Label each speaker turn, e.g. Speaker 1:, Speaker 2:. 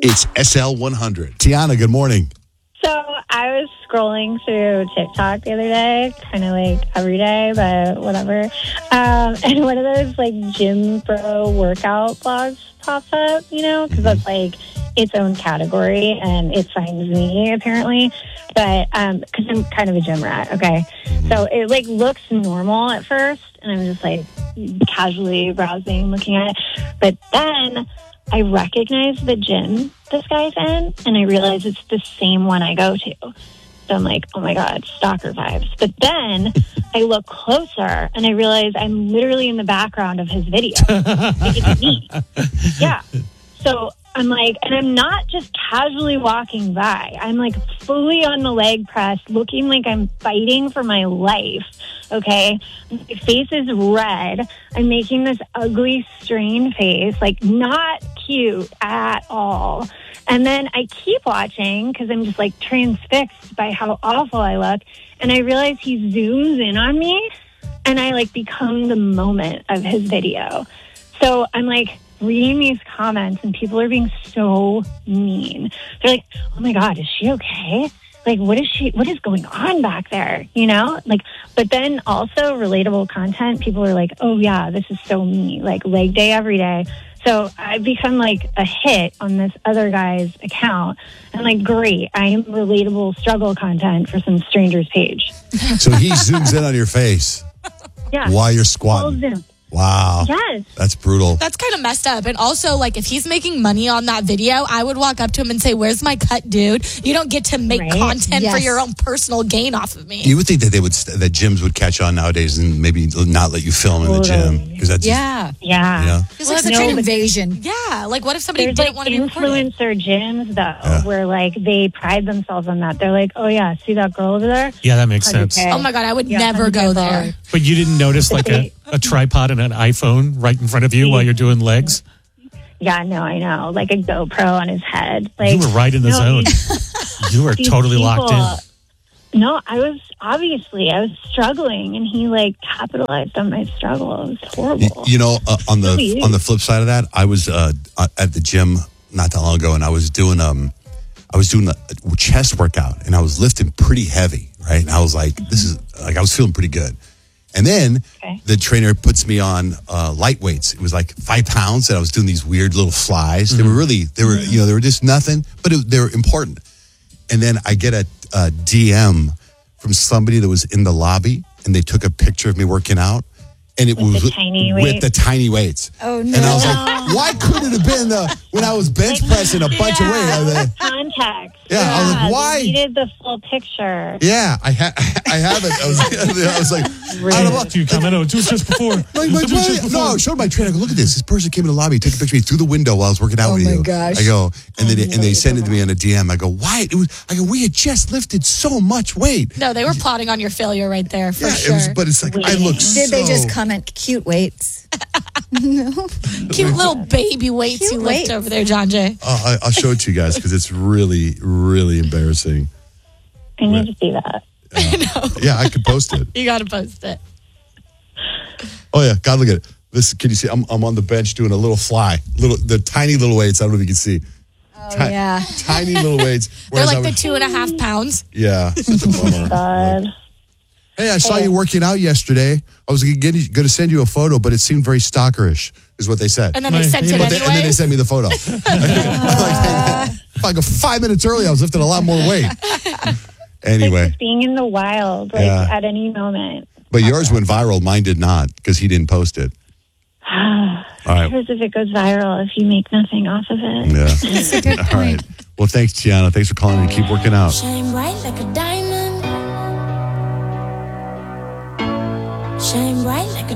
Speaker 1: It's SL100. Tiana, good morning.
Speaker 2: So I was scrolling through TikTok the other day, kind of like every day, but whatever. And one of those like gym bro workout blogs pops up, because that's like its own category and it finds me apparently. But because I'm kind of a gym rat, okay? So it like looks normal at first, and I'm just like casually browsing, looking at it. But then I recognize the gym this guy's in, and I realize it's the same one I go to. So I'm like, oh my God, stalker vibes. But then I look closer, and I realize I'm literally in the background of his video. Like, it's me. Yeah. So I'm like, and I'm not just casually walking by. I'm like fully on the leg press, looking like I'm fighting for my life. Okay. My face is red. I'm making this ugly, strained face, like not cute at all. And then I keep watching because I'm just like transfixed by how awful I look. And I realize he zooms in on me and I like become the moment of his video. So I'm like reading these comments and people are being so mean. They're like, oh my God, is she okay? Like, what is going on back there? But then also relatable content. People are like, oh yeah, this is so me, like leg day every day. So I've become like a hit on this other guy's account. I'm like, great, I am relatable struggle content for some stranger's page.
Speaker 1: So he zooms in on your face.
Speaker 2: Yeah.
Speaker 1: While you're squatting.
Speaker 2: Full zoom.
Speaker 1: Wow.
Speaker 2: Yes.
Speaker 1: That's brutal.
Speaker 3: That's kind of messed up. And also, like, if he's making money on that video, I would walk up to him and say, where's my cut, dude? You don't get to make content for your own personal gain off of me.
Speaker 1: You would think that that gyms would catch on nowadays and maybe not let you film in the gym. Because that's
Speaker 2: Yeah.
Speaker 3: It's like such an invasion. Yeah. Like, what if somebody didn't want to be recorded?
Speaker 2: Influencer gyms, though, where, like, they pride themselves on that. They're like, oh, yeah, see that girl over there?
Speaker 4: Yeah, that makes sense.
Speaker 3: Oh, my God, I would never go there.
Speaker 4: But you didn't notice, like, a tripod and an iPhone right in front of you while you're doing legs?
Speaker 2: Yeah, no, I know. Like a GoPro on his head. Like,
Speaker 4: you were right in the zone. You were totally locked in.
Speaker 2: No, I was struggling, and he like capitalized on my struggle. It was horrible.
Speaker 1: On the flip side of that, I was at the gym not that long ago, and I was doing a chest workout, and I was lifting pretty heavy, right? And I was like, I was feeling pretty good. And then the trainer puts me on light weights. It was like 5 pounds, and I was doing these weird little flies. Mm-hmm. They were just nothing, but they were important. And then I get a DM from somebody that was in the lobby, and they took a picture of me working out. And it was with the tiny weights.
Speaker 3: Oh, no.
Speaker 1: And I was like, why couldn't it have been when I was bench pressing a bunch of weight?
Speaker 2: Context.
Speaker 1: Yeah, I was like, why?
Speaker 2: You needed the full picture.
Speaker 1: Yeah, I have it. I was like,
Speaker 4: do you comment? Oh, do it just before.
Speaker 1: No, I showed my trainer. I go, look at this. This person came in the lobby, took a picture of me through the window while I was working out with you.
Speaker 3: Oh, my gosh.
Speaker 1: I go, and they send it to me on a DM. I go, why? We had just lifted so much weight.
Speaker 3: No, they were plotting on your failure right there, for sure.
Speaker 1: But it's like, I look so...
Speaker 5: Did they just comment cute weights? No.
Speaker 3: Cute little baby weights you lift over there, John Jay.
Speaker 1: I'll show it to you guys because it's really, really embarrassing.
Speaker 2: I need to see that.
Speaker 3: I know.
Speaker 1: Yeah, I can post it.
Speaker 3: You got to post it.
Speaker 1: Oh, yeah. God, look at it. This, can you see? I'm on the bench doing a little fly. The tiny little weights. I don't know if you can see.
Speaker 5: Oh, yeah.
Speaker 1: Tiny little weights.
Speaker 3: They're like the 2.5 pounds.
Speaker 1: Yeah. Such a bummer.
Speaker 2: God.
Speaker 1: Hey, I saw you working out yesterday. I was going to send you a photo, but it seemed very stalkerish, is what they said.
Speaker 3: And then they sent it anyway.
Speaker 1: And then they sent me the photo. Like 5 minutes early, I was lifting a lot more weight. Anyway.
Speaker 2: Like just being in the wild, at any moment.
Speaker 1: But yours went viral. Mine did not, because he didn't post it.
Speaker 2: All right. Who cares if it goes viral if you make nothing off of it?
Speaker 1: Yeah.
Speaker 5: That's a good point.
Speaker 1: All right. Well, thanks, Tiana. Thanks for calling and keep working out.
Speaker 6: Shine bright like a diamond. Shine bright like a